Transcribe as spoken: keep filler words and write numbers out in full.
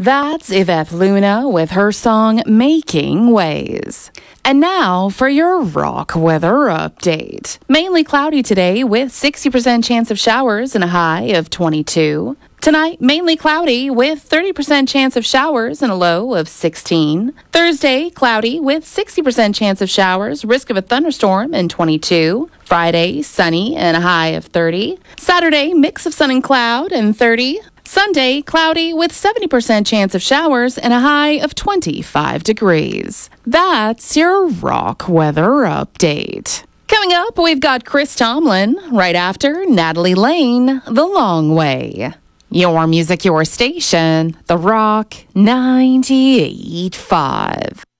That's Yvette Luna with her song Making Ways. And now for your rock weather update. Mainly cloudy today with sixty percent chance of showers and a high of twenty-two. Tonight, mainly cloudy with thirty percent chance of showers and a low of sixteen. Thursday, cloudy with sixty percent chance of showers, risk of a thunderstorm and twenty-two. Friday, sunny and a high of thirty. Saturday, mix of sun and cloud and thirty. Sunday, cloudy with seventy percent chance of showers and a high of twenty-five degrees. That's your rock weather update. Coming up, we've got Chris Tomlin. Right after, Natalie Lane, The Long Way. Your music, your station, The Rock ninety-eight point five.